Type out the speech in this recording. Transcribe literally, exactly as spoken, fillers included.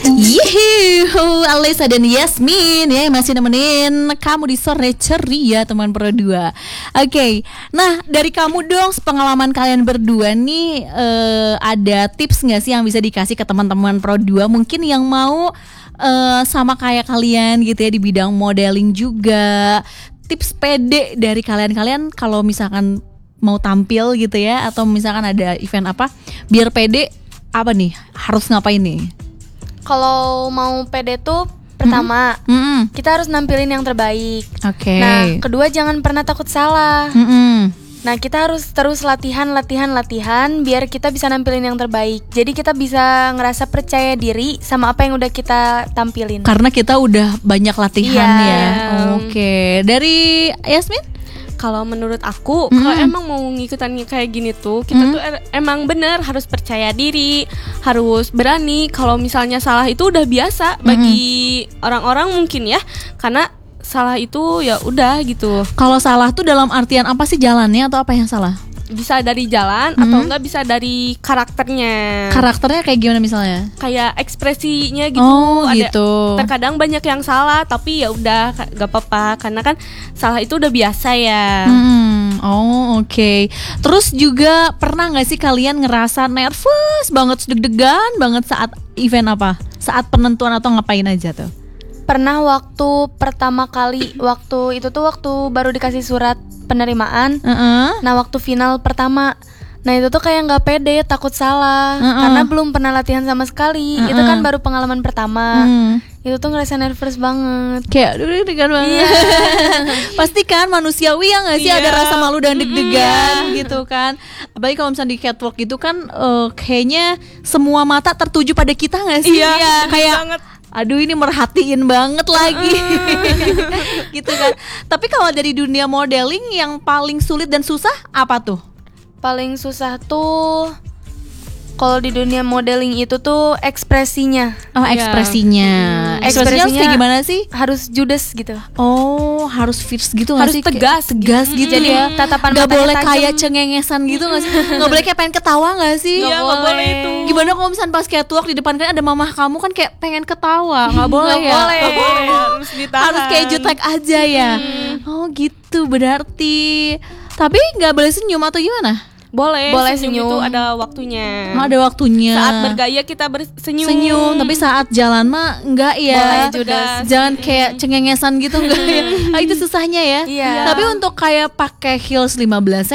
Yuhu, Alisa dan Yasmin ya masih nemenin kamu di sore ceria teman Pro dua. Oke, okay. Nah dari kamu dong, pengalaman kalian berdua nih uh, ada tips nggak sih yang bisa dikasih ke teman-teman Pro dua mungkin yang mau uh, sama kayak kalian gitu ya di bidang modeling juga. Tips pede dari kalian-kalian kalau misalkan mau tampil gitu ya, atau misalkan ada event apa biar pede, apa nih harus ngapain nih? Kalau mau pede tuh pertama mm-hmm. kita harus nampilin yang terbaik. Oke. Okay. Nah kedua jangan pernah takut salah. Mm-hmm. Nah kita harus terus latihan latihan latihan biar kita bisa nampilin yang terbaik. Jadi kita bisa ngerasa percaya diri sama apa yang udah kita tampilin. Karena kita udah banyak latihan yeah. ya. Oke. Okay. Dari Yasmin? Kalau menurut aku, mm-hmm. kalau emang mau ngikutan kayak gini tuh, kita mm-hmm. tuh er- emang bener harus percaya diri, harus berani. Kalau misalnya salah itu udah biasa bagi mm-hmm. orang-orang mungkin ya, karena salah itu ya udah gitu. Kalau salah tuh dalam artian apa sih, jalannya atau apa yang salah? Bisa dari jalan mm-hmm. atau enggak bisa dari karakternya. Karakternya kayak gimana misalnya? Kayak ekspresinya gitu. Oh, ada gitu. Terkadang banyak yang salah tapi ya udah gak apa-apa karena kan salah itu udah biasa ya. Hmm, oh oke. Okay. Terus juga pernah nggak sih kalian ngerasa nervous banget, deg-degan banget saat event apa? Saat penentuan atau ngapain aja tuh? Pernah waktu pertama kali, waktu itu tuh waktu baru dikasih surat penerimaan. Uh-uh. Nah waktu final pertama, nah itu tuh kayak nggak pede, takut salah uh-uh. karena belum pernah latihan sama sekali. Uh-uh. Itu kan baru pengalaman pertama. Uh. Itu tuh ngerasa nervous banget. Kayak deg-degan banget. Yeah. Pasti kan manusiawi ya nggak sih, yeah. ada rasa malu dan deg-degan yeah. gitu kan. Apalagi kalau misalnya di catwalk gitu kan uh, kayaknya semua mata tertuju pada kita nggak sih? Iya. Yeah. Kayak banget. Aduh ini merhatiin banget lagi gitu kan. Tapi kalau dari dunia modeling yang paling sulit dan susah apa tuh? Paling susah tuh kalau di dunia modeling itu tuh ekspresinya. Oh ekspresinya hmm. Ekspresinya harus kayak gimana sih? Harus judes gitu. Oh harus fierce gitu gak harus sih? Tegas Tegas hmm. gitu Jadi ya. tatapan gak matanya boleh tajam. kayak cengengesan gitu gak sih? Gak boleh kayak pengen ketawa gak sih? Iya gak boleh itu. Gimana kalau misalnya pas catwalk di depan kan ada mamah kamu kan kayak pengen ketawa? Gak boleh gak ya? boleh. Gak boleh. Harus ditahan. Harus kayak jutek aja ya. hmm. Oh gitu berarti. Tapi gak boleh senyum atau gimana? Boleh, boleh senyum, senyum itu ada waktunya. Oh, ada waktunya. Saat bergaya kita bersenyum. Senyum, tapi saat jalan mah enggak ya. Boleh judes. Jangan kayak cengengesan gitu enggak ya. Ah, itu susahnya ya. Iya. Tapi untuk kayak pakai heels lima belas